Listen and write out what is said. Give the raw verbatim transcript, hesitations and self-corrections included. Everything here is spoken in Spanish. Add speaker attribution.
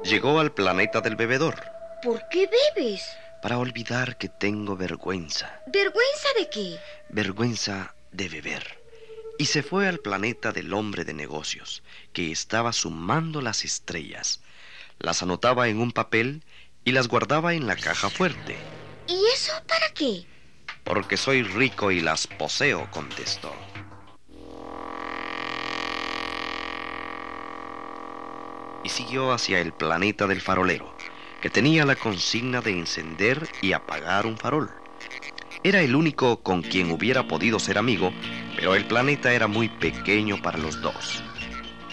Speaker 1: llegó al planeta del bebedor.
Speaker 2: ¿Por qué bebes?
Speaker 1: Para olvidar que tengo vergüenza.
Speaker 2: ¿Vergüenza de qué?
Speaker 1: Vergüenza de beber. Y se fue al planeta del hombre de negocios, que estaba sumando las estrellas. Las anotaba en un papel y las guardaba en la caja fuerte.
Speaker 2: ¿Y eso para qué?
Speaker 1: Porque soy rico y las poseo, contestó. Y siguió hacia el planeta del farolero, que tenía la consigna de encender y apagar un farol. Era el único con quien hubiera podido ser amigo, pero el planeta era muy pequeño para los dos.